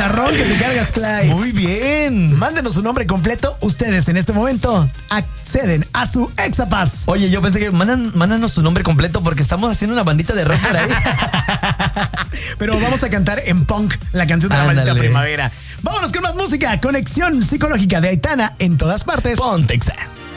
chicharrón que te cargas, Clay. Muy bien. Mándenos su nombre completo. Ustedes en este momento acceden a su Exapass. Oye, yo pensé que mándanos su nombre completo porque estamos haciendo una bandita de rock por ahí. Pero vamos a cantar en punk la canción de la maldita primavera. Vámonos con más música. Conexión psicológica de Aitana en todas partes. Pontexa.